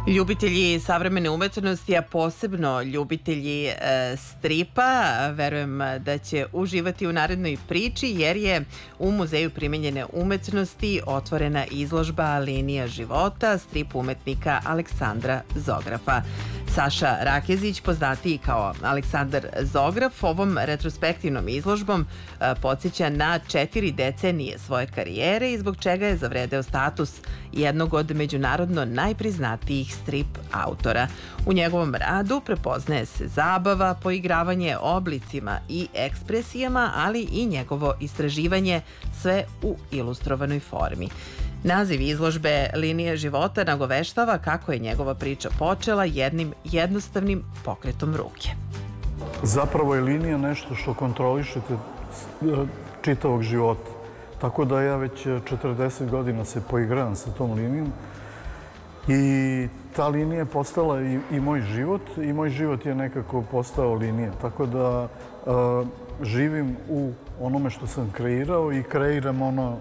Ljubitelji savremene umetnosti, a posebno ljubitelji stripa, verujem da će uživati u narednoj priči jer je u Muzeju primenjene umetnosti otvorena izložba Linija života strip umetnika Aleksandra Zografa. Saša Rakezić, poznatiji kao Aleksandar Zograf, ovom retrospektivnom izložbom podsjeća na 4 decenije svoje karijere i zbog čega je zavredeo status jednog od međunarodno najpriznatijih strip autora. U njegovom radu prepoznaje se zabava, poigravanje oblicima i ekspresijama, ali i njegovo istraživanje, sve u ilustrovanoj formi. Naziv izložbe Linija života nagoveštava kako je njegova priča počela jednim jednostavnim pokretom ruke. Zapravo je linija nešto što kontrolišete čitavog života. Tako da ja već 40 godina se poigravam sa tom linijom i ta linija je postala i moj život i moj život je nekako postao linija. Tako da živim u onome što sam kreirao i kreiram ono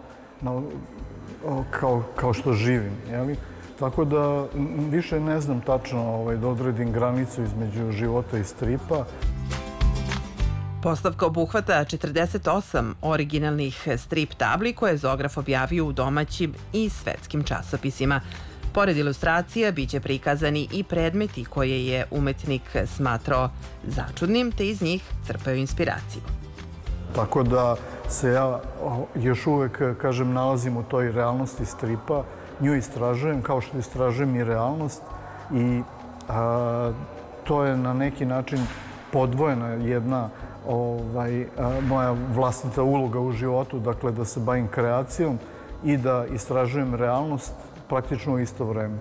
kao što živim. Tako da više ne znam tačno da odredim granicu između života i stripa. Postavka obuhvata 48 originalnih strip tabli koje je Zograf objavio u domaćim i svetskim časopisima. Pored ilustracija biće prikazani i predmeti koje je umetnik smatrao začudnim, te iz njih crpeo inspiraciju. Tako da se ja još uvek, kažem, nalazim u toj realnosti stripa, nju istražujem kao što istražujem i realnost i to je na neki način podvojena jedna moja vlastita uloga u životu, dakle da se bavim kreacijom i da istražujem realnost praktično u isto vreme.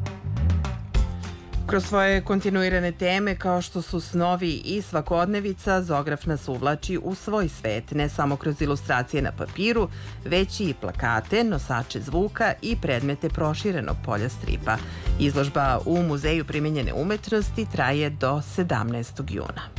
Kroz svoje kontinuirane teme kao što su snovi i svakodnevica, Zograf nas uvlači u svoj svet, ne samo kroz ilustracije na papiru, već i plakate, nosače zvuka i predmete proširenog polja stripa. Izložba u Muzeju primenjene umetnosti traje do 17. juna.